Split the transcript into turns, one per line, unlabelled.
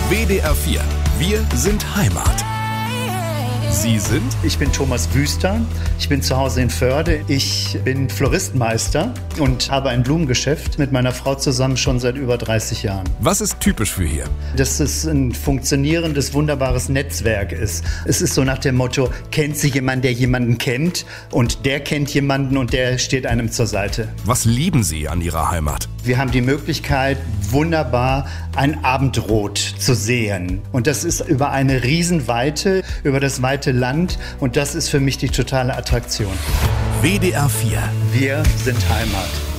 WDR 4. Wir sind Heimat. Sie sind?
Ich bin Thomas Wüster, ich bin zu Hause in Förde. Ich bin Floristmeister und habe ein Blumengeschäft mit meiner Frau zusammen schon seit über 30 Jahren.
Was ist typisch für hier?
Dass es ein funktionierendes, wunderbares Netzwerk ist. Es ist so nach dem Motto, kennt sie jemanden, der jemanden kennt, und der kennt jemanden und der steht einem zur Seite.
Was lieben Sie an Ihrer Heimat?
Wir haben die Möglichkeit, wunderbar ein Abendrot zu sehen. Und das ist über eine Riesenweite, über das weite Land. Und das ist für mich die totale Attraktion.
WDR 4.
Wir sind Heimat.